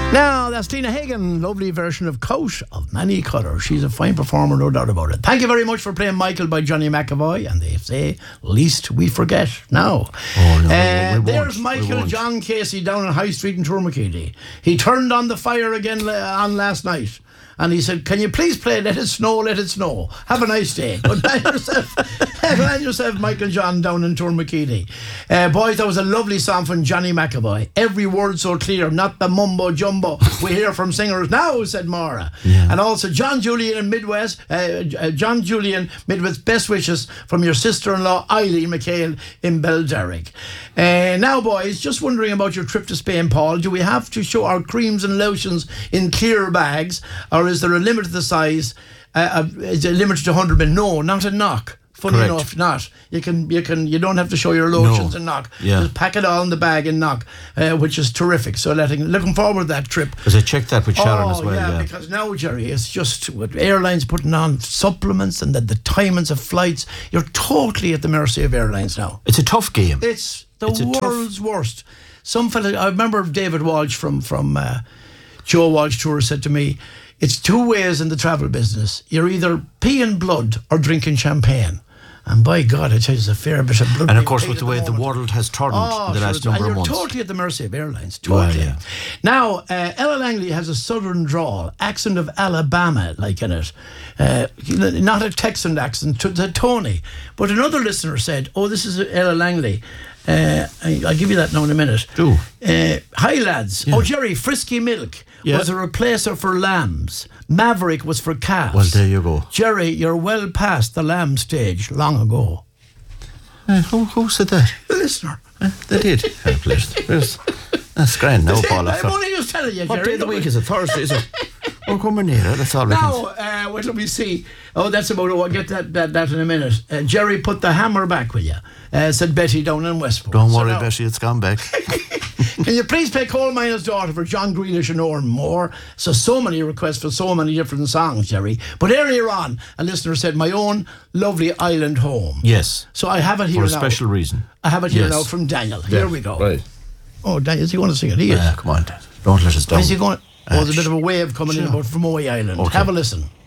Now, that's Tina Hagen, lovely version of Coat of Many Colours. She's a fine performer, no doubt about it. Thank you very much for playing Michael by Johnny McAvoy, and they say, least we forget. Now, there's Michael John Casey down on High Street in Tourmakeedy. He turned on the fire again on last night. And he said, can you please play Let It Snow, Let It Snow? Have a nice day. Good man yourself, Michael John down in Tourmakeedy. Boys, that was a lovely song from Johnny McAvoy. Every word so clear, not the mumbo jumbo we hear from singers now, said Maura. Yeah. And also John Julian in Midwest, best wishes from your sister-in-law Eileen McHale in Belderrick. Now, boys, just wondering about your trip to Spain, Paul. Do we have to show our creams and lotions in clear bags, or is there a limit to the size? Is it limited to 100 ml? No, not a knock. Funny Correct. enough, not. You don't have to show your lotions and knock. Yeah. Just pack it all in the bag and knock, which is terrific. So looking forward to that trip. Because I checked that with Sharon as well. Yeah, because now, Jerry, it's just with airlines putting on supplements and the timings of flights, you're totally at the mercy of airlines now. It's a tough game. It's world's worst. Some fella, I remember David Walsh from Joe Walsh Tour said to me, it's two ways in the travel business. You're either peeing blood or drinking champagne. And by God, I tell you, it's a fair bit of blood. And of course, with the way the world has turned in the last number of months. You're totally at the mercy of airlines. Totally. Well, yeah. Now, Ella Langley has a southern drawl, accent of Alabama, like in it. Not a Texan accent, to Tony. But another listener said, this is Ella Langley. I'll give you that now in a minute. Do. Hi, lads. Yeah. Jerry, Frisky Milk was a replacer for lambs. Maverick was for calves. Well, there you go. Jerry, you're well past the lamb stage long ago. Who said that? The listener. They did. That's grand now, Paul. I'm only just telling you, Jerry. What day of the week is it? Thursday, is it? We're coming near it, that's all we can say. Now, let me see. That's about it. I'll get that in a minute. Jerry, put the hammer back with you, said Betty down in Westport. Don't worry, Betty, it's gone back. Can you please play Coal Miner's Daughter for John Grealish and Oran Moore? So many requests for so many different songs, Jerry. But earlier on, a listener said, my own lovely island home. Yes. So I have it here now. For a special reason. I have it here now from Daniel. Yeah. Here we go. Right. Oh, Daniel, is he going to sing it? He is. Come on, Dad. Don't let us down. Is he going? There's a bit of a wave coming in about from Moy Island. Okay. Have a listen.